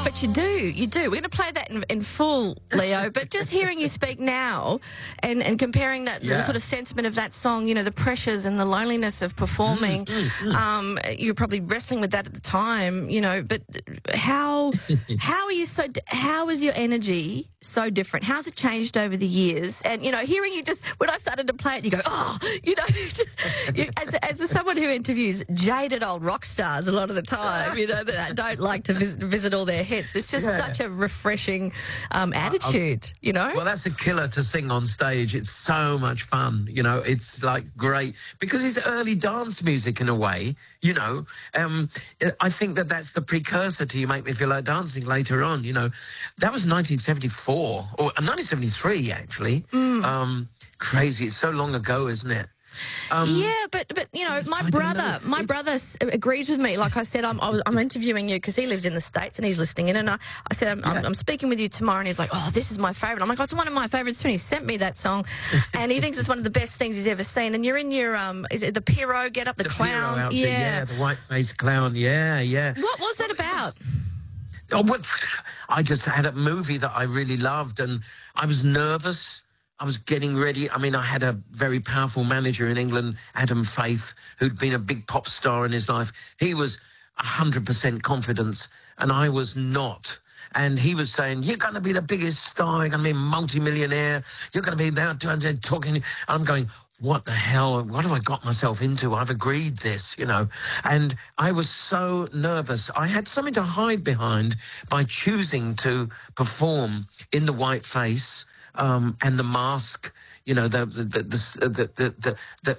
But you do. We're going to play that in full, Leo. But just hearing you speak now and comparing that the sort of sentiment of that song, you know, the pressures and the loneliness of performing, you're probably wrestling with that at the time, you know. But how is your energy so different? How's it changed over the years? And, you know, hearing you just, when I started to play it, you go, oh, you know, as someone who interviews jaded old rock stars a lot of the time, you know, that don't like to visit all their hits, there's just such a refreshing attitude, you know? Well, that's a killer to sing on stage. It's so much fun, you know. It's, like, great. Because it's early dance music in a way, you know. I think that's the precursor to You Make Me Feel Like Dancing later on, you know. That was 1974, or 1973, actually. Crazy. It's so long ago, isn't it? Yeah, but you know, my brother agrees with me. Like I said, I'm interviewing you because he lives in the States and he's listening in, and I said I'm speaking with you tomorrow, and he's like, oh, this is my favourite. I'm like, oh, it's one of my favourites too. And he sent me that song, and he thinks it's one of the best things he's ever seen. And you're in your is it the Pierrot get up, the clown? Outfit, the white-faced clown. Yeah. What was that about? Oh, well, I just had a movie that I really loved, and I was nervous. I was getting ready. I mean, I had a very powerful manager in England, Adam Faith, who'd been a big pop star in his life. He was 100% confidence, and I was not. And he was saying, you're going to be the biggest star, you're going to be a multimillionaire, you're going to be there talking. And I'm going, what the hell? What have I got myself into? I've agreed this, you know. And I was so nervous. I had something to hide behind by choosing to perform in the white face, and the mask, you know, the